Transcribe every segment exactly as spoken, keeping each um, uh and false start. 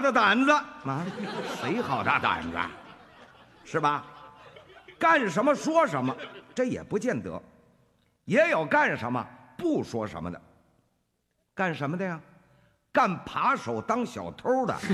的胆子啊！谁好大胆子，是吧？干什么说什么，这也不见得，也有干什么不说什么的。干什么的呀？干扒手当小偷的。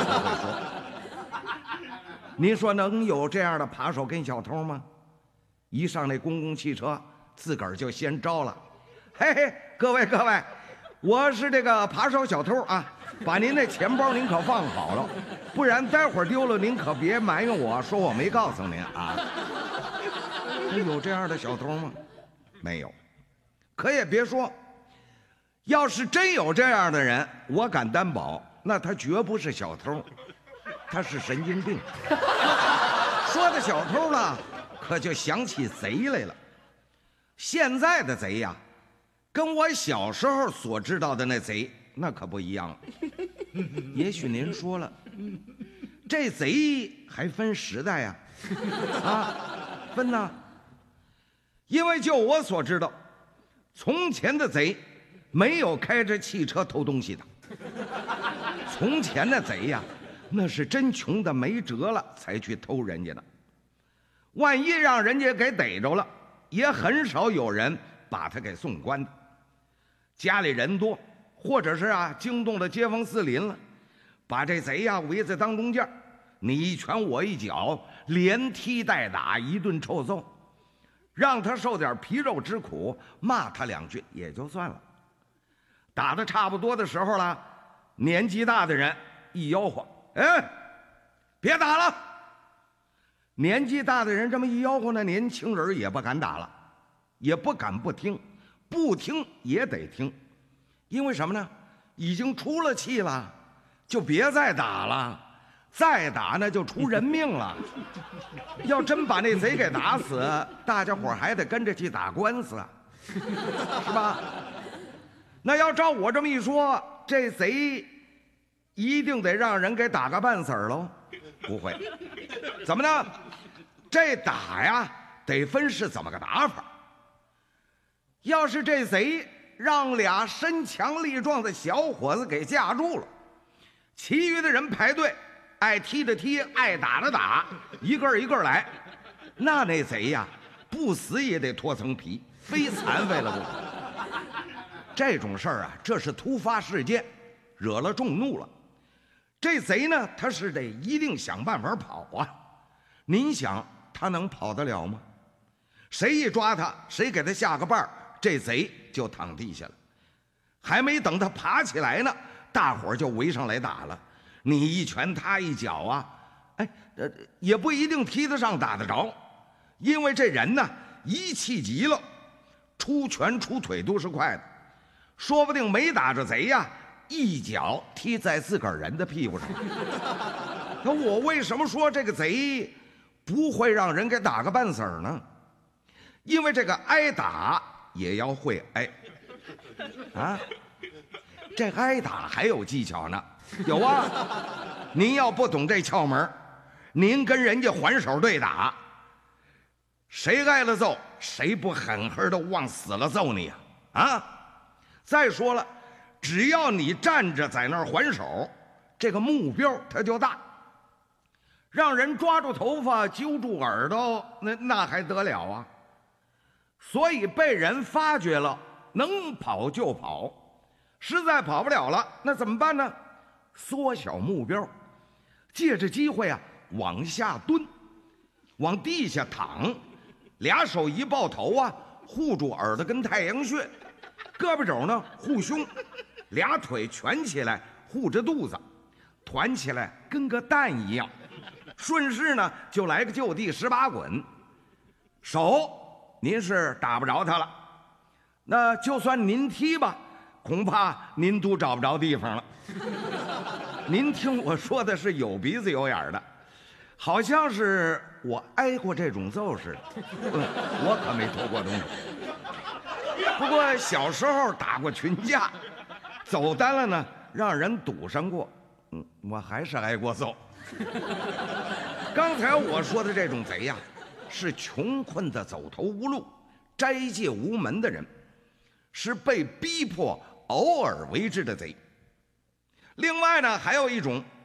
您说能有这样的扒手跟小偷吗？一上那公共汽车，自个儿就先招了。嘿嘿，各位各位，我是这个扒手小偷啊，把您那钱包您可放好了，不然待会儿丢了您可别埋怨我说我没告诉您啊。有这样的小偷吗？没有。可也别说，要是真有这样的人，我敢担保，那他绝不是小偷，他是神经病。说到小偷了，可就想起贼来了。现在的贼呀，跟我小时候所知道的那贼那可不一样了。也许您说了，这贼还分时代呀？啊，分呐。因为就我所知道，从前的贼没有开着汽车偷东西的。从前的贼呀，那是真穷的没辙了才去偷人家的。万一让人家给逮着了，也很少有人把他给送官的。家里人多，或者是啊惊动了街坊四邻了，把这贼呀围在当中间，你一拳我一脚，连踢带打，一顿臭揍，让他受点皮肉之苦，骂他两句也就算了。打得差不多的时候了，年纪大的人一吆喝：“哎，别打了！”年纪大的人这么一吆喝呢，年轻人也不敢打了，也不敢不听，不听也得听，因为什么呢？已经出了气了，就别再打了，再打那就出人命了。要真把那贼给打死，大家伙还得跟着去打官司，是吧？那要照我这么一说，这贼一定得让人给打个半死儿喽？不会，怎么呢？这打呀，得分是怎么个打法。要是这贼让俩身强力壮的小伙子给架住了，其余的人排队，爱踢的踢，爱打的打，一个一个来，那那贼呀，不死也得脱层皮，非残废了不可。这种事儿啊，这是突发事件，惹了众怒了。这贼呢，他是得一定想办法跑啊。您想他能跑得了吗？谁一抓他，谁给他下个绊儿，这贼就躺地下了。还没等他爬起来呢，大伙儿就围上来打了。你一拳他一脚啊，哎，呃，也不一定踢得上打得着，因为这人呢一气急了，出拳出腿都是快的，说不定没打着贼呀，一脚踢在自个儿人的屁股上。那我为什么说这个贼不会让人给打个半死儿呢？因为这个挨打也要会挨啊，这挨打还有技巧呢。有啊，您要不懂这窍门，您跟人家还手对打，谁挨了揍，谁不狠狠的往死了揍你呀？啊！再说了，只要你站着在那儿还手，这个目标它就大。让人抓住头发，揪住耳朵，那那还得了啊？所以被人发觉了，能跑就跑，实在跑不了了，那怎么办呢？缩小目标，借着机会啊，往下蹲，往地下躺，俩手一抱头啊，护住耳朵跟太阳穴，胳膊肘呢护胸，俩腿蜷起来护着肚子，团起来跟个蛋一样，顺势呢就来个就地十八滚。手您是打不着他了，那就算您踢吧，恐怕您都找不着地方了。您听我说的是有鼻子有眼的，好像是我挨过这种揍似的。嗯，我可没偷过东西，不过小时候打过群架，走单了呢，让人堵上过。嗯，我还是挨过揍。刚才我说的这种贼呀，是穷困的走投无路、斋戒无门的人，是被逼迫偶尔为之的贼。另外呢，还有一种